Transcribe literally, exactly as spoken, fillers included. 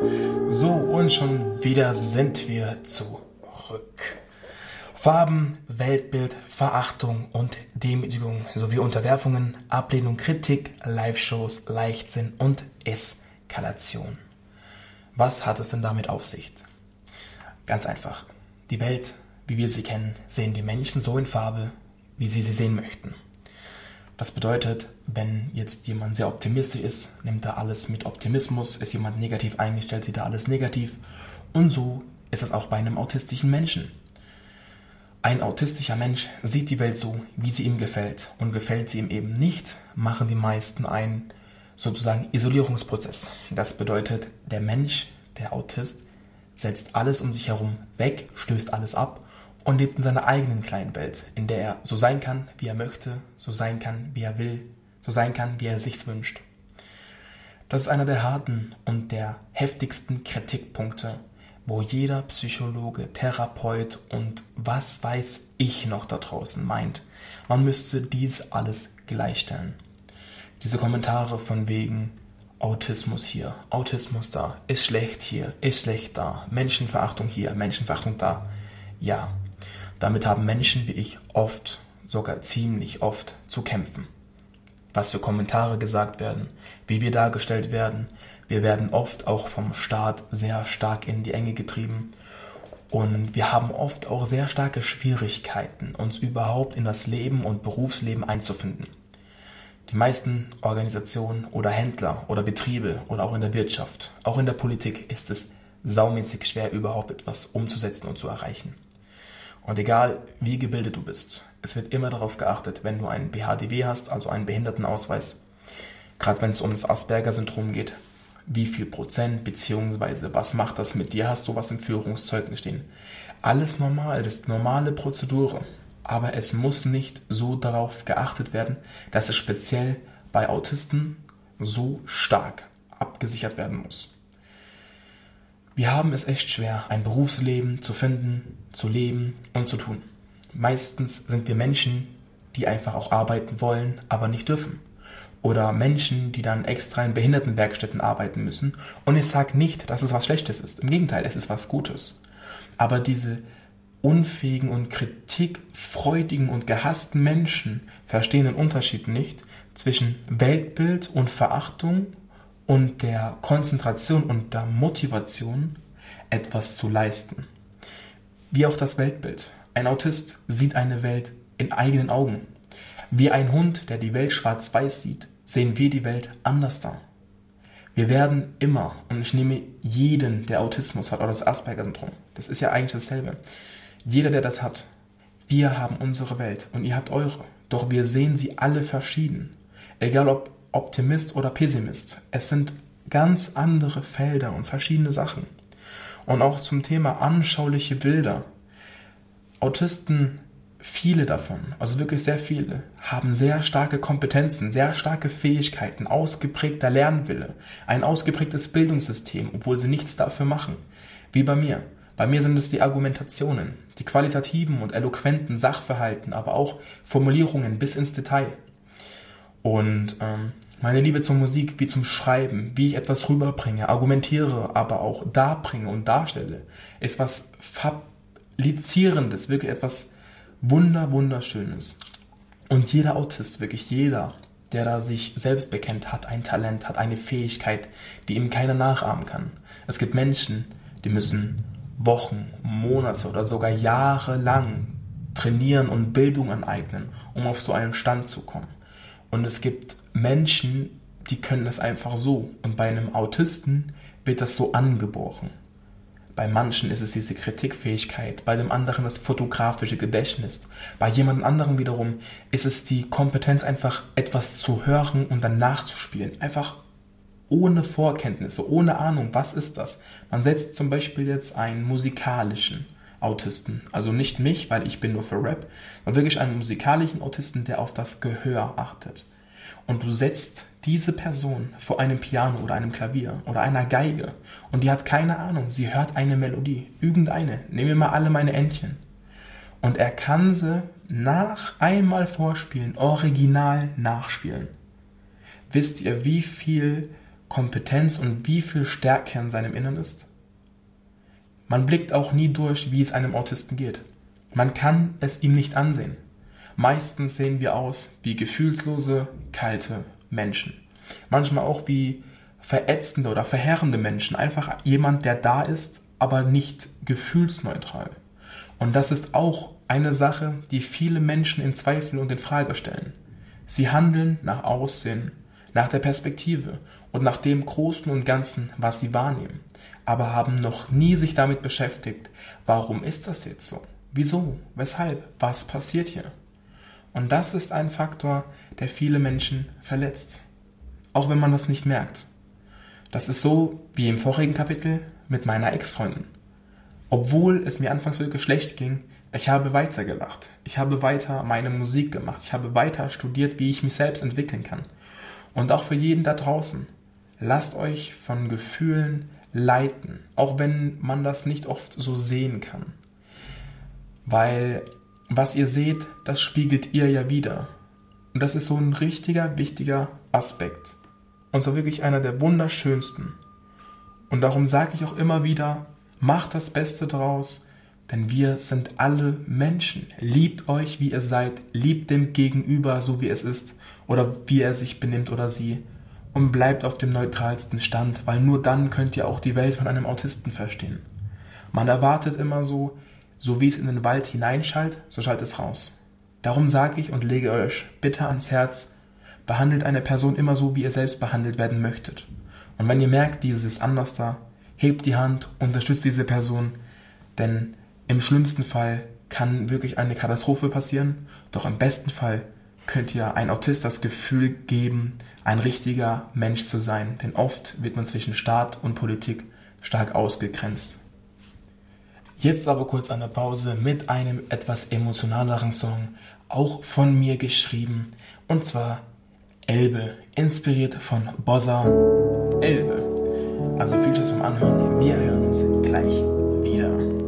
So, und schon wieder sind wir zurück. Farben, Weltbild, Verachtung und Demütigung sowie Unterwerfungen, Ablehnung, Kritik, Live-Shows, Leichtsinn und Eskalation. Was hat es denn damit auf sich? Ganz einfach. Die Welt, wie wir sie kennen, sehen die Menschen so in Farbe, wie sie sie sehen möchten. Das bedeutet, wenn jetzt jemand sehr optimistisch ist, nimmt er alles mit Optimismus, ist jemand negativ eingestellt, sieht er alles negativ. Und so ist es auch bei einem autistischen Menschen. Ein autistischer Mensch sieht die Welt so, wie sie ihm gefällt. Und gefällt sie ihm eben nicht, machen die meisten einen sozusagen Isolierungsprozess. Das bedeutet, der Mensch, der Autist, setzt alles um sich herum weg, stößt alles ab und lebt in seiner eigenen kleinen Welt, in der er so sein kann, wie er möchte, so sein kann, wie er will, so sein kann, wie er sich's wünscht. Das ist einer der harten und der heftigsten Kritikpunkte, wo jeder Psychologe, Therapeut und was weiß ich noch da draußen meint, man müsste dies alles gleichstellen. Diese Kommentare von wegen Autismus hier, Autismus da, ist schlecht hier, ist schlecht da, Menschenverachtung hier, Menschenverachtung da. Ja, damit haben Menschen wie ich oft, sogar ziemlich oft zu kämpfen. Was für Kommentare gesagt werden, wie wir dargestellt werden. Wir werden oft auch vom Staat sehr stark in die Enge getrieben. Und wir haben oft auch sehr starke Schwierigkeiten, uns überhaupt in das Leben und Berufsleben einzufinden. Die meisten Organisationen oder Händler oder Betriebe oder auch in der Wirtschaft, auch in der Politik ist es saumäßig schwer, überhaupt etwas umzusetzen und zu erreichen. Und egal wie gebildet du bist, es wird immer darauf geachtet, wenn du einen B H D W hast, also einen Behindertenausweis, gerade wenn es um das Asperger-Syndrom geht, wie viel Prozent, beziehungsweise was macht das mit dir, hast du was im Führungszeugnis stehen. Alles normal, das ist normale Prozedur, aber es muss nicht so darauf geachtet werden, dass es speziell bei Autisten so stark abgesichert werden muss. Wir haben es echt schwer, ein Berufsleben zu finden, zu leben und zu tun. Meistens sind wir Menschen, die einfach auch arbeiten wollen, aber nicht dürfen. Oder Menschen, die dann extra in Behindertenwerkstätten arbeiten müssen. Und ich sage nicht, dass es was Schlechtes ist. Im Gegenteil, es ist was Gutes. Aber diese unfähigen und kritikfreudigen und gehassten Menschen verstehen den Unterschied nicht zwischen Weltbild und Verachtung und der Konzentration und der Motivation, etwas zu leisten. Wie auch das Weltbild. Ein Autist sieht eine Welt in eigenen Augen. Wie ein Hund, der die Welt schwarz-weiß sieht, sehen wir die Welt anders da. Wir werden immer, und ich nehme jeden, der Autismus hat oder das Asperger-Syndrom, das ist ja eigentlich dasselbe. Jeder, der das hat, wir haben unsere Welt und ihr habt eure. Doch wir sehen sie alle verschieden. Egal ob Optimist oder Pessimist. Es sind ganz andere Felder und verschiedene Sachen. Und auch zum Thema anschauliche Bilder. Autisten, viele davon, also wirklich sehr viele, haben sehr starke Kompetenzen, sehr starke Fähigkeiten, ausgeprägter Lernwille, ein ausgeprägtes Bildungssystem, obwohl sie nichts dafür machen. Wie bei mir. Bei mir sind es die Argumentationen, die qualitativen und eloquenten Sachverhalten, aber auch Formulierungen bis ins Detail. Und ähm, meine Liebe zur Musik, wie zum Schreiben, wie ich etwas rüberbringe, argumentiere, aber auch darbringe und darstelle, ist was Fabrizierendes, wirklich etwas wunder, wunderschönes. Und jeder Autist, wirklich jeder, der da sich selbst bekennt, hat ein Talent, hat eine Fähigkeit, die ihm keiner nachahmen kann. Es gibt Menschen, die müssen Wochen, Monate oder sogar Jahre lang trainieren und Bildung aneignen, um auf so einen Stand zu kommen. Und es gibt Menschen, die können das einfach so. Und bei einem Autisten wird das so angeboren. Bei manchen ist es diese Kritikfähigkeit, bei dem anderen das fotografische Gedächtnis. Bei jemand anderem wiederum ist es die Kompetenz, einfach etwas zu hören und dann nachzuspielen. Einfach ohne Vorkenntnisse, ohne Ahnung, was ist das? Man setzt zum Beispiel jetzt einen musikalischen Autisten, also nicht mich, weil ich bin nur für Rap, sondern wirklich einen musikalischen Autisten, der auf das Gehör achtet. Und du setzt diese Person vor einem Piano oder einem Klavier oder einer Geige und die hat keine Ahnung, sie hört eine Melodie, irgendeine, nehmen wir mal alle meine Entchen. Und er kann sie nach einmal vorspielen, original nachspielen. Wisst ihr, wie viel Kompetenz und wie viel Stärke in seinem Innern ist? Man blickt auch nie durch, wie es einem Autisten geht. Man kann es ihm nicht ansehen. Meistens sehen wir aus wie gefühlslose, kalte Menschen. Manchmal auch wie verätzende oder verheerende Menschen. Einfach jemand, der da ist, aber nicht gefühlsneutral. Und das ist auch eine Sache, die viele Menschen in Zweifel und in Frage stellen. Sie handeln nach Aussehen, nach der Perspektive und nach dem Großen und Ganzen, was sie wahrnehmen, aber haben noch nie sich damit beschäftigt, warum ist das jetzt so? Wieso? Weshalb? Was passiert hier? Und das ist ein Faktor, der viele Menschen verletzt, auch wenn man das nicht merkt. Das ist so wie im vorigen Kapitel mit meiner Ex-Freundin. Obwohl es mir anfangs wirklich schlecht ging, ich habe weitergelacht. Ich habe weiter meine Musik gemacht. Ich habe weiter studiert, wie ich mich selbst entwickeln kann. Und auch für jeden da draußen, lasst euch von Gefühlen leiten, auch wenn man das nicht oft so sehen kann. Weil was ihr seht, das spiegelt ihr ja wieder. Und das ist so ein richtiger, wichtiger Aspekt. Und so wirklich einer der wunderschönsten. Und darum sage ich auch immer wieder, macht das Beste draus, denn wir sind alle Menschen. Liebt euch, wie ihr seid. Liebt dem Gegenüber, so wie es ist. Oder wie er sich benimmt oder sie. Und bleibt auf dem neutralsten Stand, weil nur dann könnt ihr auch die Welt von einem Autisten verstehen. Man erwartet immer so, so wie es in den Wald hineinschallt, so schallt es raus. Darum sage ich und lege euch bitte ans Herz, behandelt eine Person immer so, wie ihr selbst behandelt werden möchtet. Und wenn ihr merkt, dieses ist anders da, hebt die Hand, unterstützt diese Person, denn im schlimmsten Fall kann wirklich eine Katastrophe passieren, doch im besten Fall könnt ihr ein Autist das Gefühl geben, ein richtiger Mensch zu sein, denn oft wird man zwischen Staat und Politik stark ausgegrenzt. Jetzt aber kurz eine Pause mit einem etwas emotionaleren Song, auch von mir geschrieben, und zwar Elbe, inspiriert von Bossa Elbe. Also viel Spaß beim Anhören, wir hören uns gleich wieder.